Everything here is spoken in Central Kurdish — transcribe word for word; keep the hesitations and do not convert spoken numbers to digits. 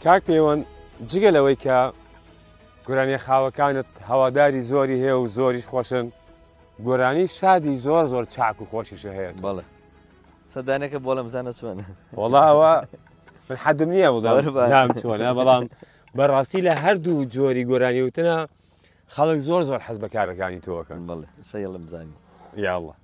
کاک پەیوەند جگە لەوەی کە گۆرانیە خاوەکانت هەواداری زۆری هەیە و زۆریش خۆشن گۆرانی شادی زۆر زۆر چاک و خۆشیشە هەیە بەڵێ سەدانێکە بۆ لە مزانە چۆنە وەڵاوە من حەدم نییە بڵام چۆنە بەڵام بەڕاستی لە هەردوو جۆری گۆرانی وتنە خەڵک زۆر زۆر حەز بە کارەکانی تۆکەن بەڵێ سەیە لە مزانی یا الله